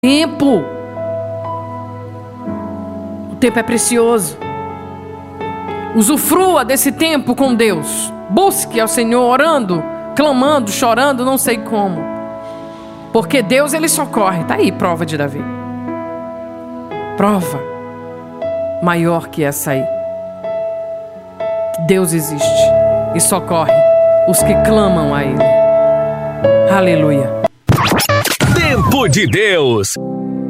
tempo. O tempo é precioso. Usufrua desse tempo com Deus. Busque ao Senhor orando, clamando, chorando, não sei como. Porque Deus, Ele socorre. Está aí prova de Davi. Prova maior que essa aí. Deus existe e socorre os que clamam a Ele. Aleluia. Tempo de Deus.